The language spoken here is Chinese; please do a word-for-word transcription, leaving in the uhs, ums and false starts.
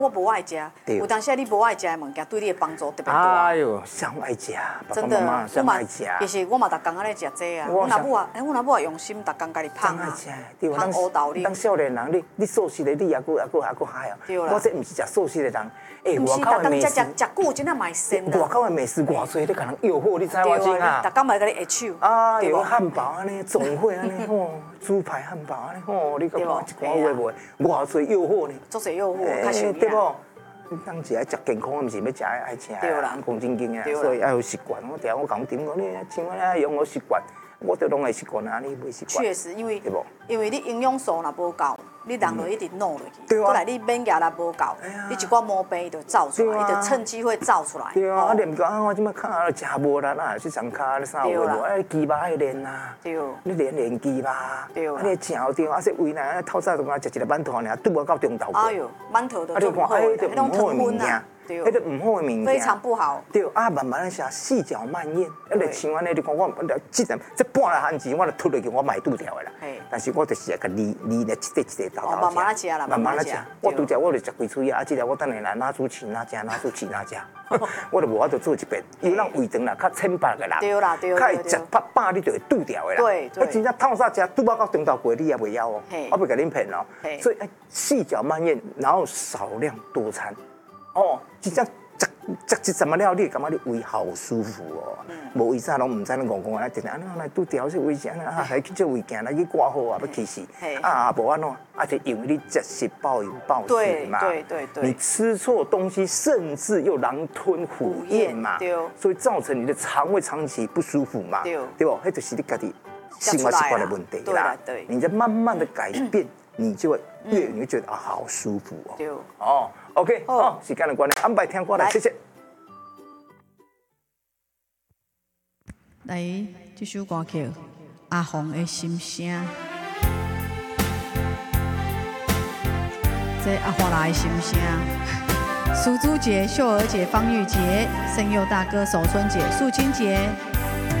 我无爱食，有当时你无爱食的物件，对你的帮助特别大。 哎呦，上爱食，爸爸妈妈上爱食。 其实我嘛，逐工安尼食这啊。我若母啊，哎，我若母啊用心，逐工家己芳啊，芳乌豆哩。 当少年人，你你素食的，你也搁也搁也搁嗨哦。 对啦。 我这唔是食素食的人， 哎，外口的美食，食食久真正卖鲜啦。 外口的美食偌济，你可能诱惑你知我真啊。 逐工嘛甲你下手。 啊，有汉堡安尼，总会安尼吼，猪排汉堡安尼吼，你讲一寡话话，偌济诱惑呢？ 足济诱惑，较受对不？当时爱食健康，毋是要食爱吃的，讲正经的，所以要有习惯。我定我讲点讲，你像我咧养我习惯，我都拢会习惯啊，你袂习惯。 确实，因为因为你营养素若无够，你人就一直弄落去。 对啊。 过来你免牙力无够，你一寡毛病伊就走出来，伊就趁机会走出来。 对啊，啊，连个啊，我即摆骹食无力啊，去上骹咧啥有无？啊，鸡肉爱练啊。对。你练练鸡肉。对。啊，你嚼着，啊，说胃内透早就讲食一个馒头尔，拄无到中昼。 哎呦，馒头都做唔好，迄种糖分啊。 迄个唔好的物件， 非常不好。对， 啊，慢慢食，细嚼慢咽。啊，你像安尼，你讲我即阵这半个汉字，我就吞落去，我买拄掉的啦。但是我就是甲你你咧一块一块倒倒慢慢食啦， 慢慢食。我拄食，我就食规喙啊，啊，即个我等下来拿出去哪食，拿出去哪食。我就无法度做一遍，因为咱胃肠啦，较浅白的人， 对啦对啦， 较会食饱饱，你就会拄掉的啦。 对对。 我真正透早食，拄饱到中昼过，你也袂枵哦。我袂甲恁骗哦。所以细嚼慢咽，然后少量多餐。哦，真正。食食一什么了，你感觉你胃好舒服哦。无为啥拢唔知咧戆戆啊，定定安尼来拄调这胃肠啊，来去做胃镜来去挂号啊，要去死。啊，无安怎，啊就因为你节食暴饮暴食嘛。对对对。你吃错东西，甚至又狼吞虎咽嘛。对。所以造成你的肠胃长期不舒服嘛。对。对不？那就是你家己生活习惯的问题啦。对对。你在慢慢的改变，你就会越你会觉得啊好舒服哦。对。哦。OK， 好，时间的关系，安排听歌来，谢谢。 来，这首歌曲《阿红的心声》，这阿华来的心声。苏珠姐、秀儿姐、方玉洁、声优大哥守春姐、素清姐。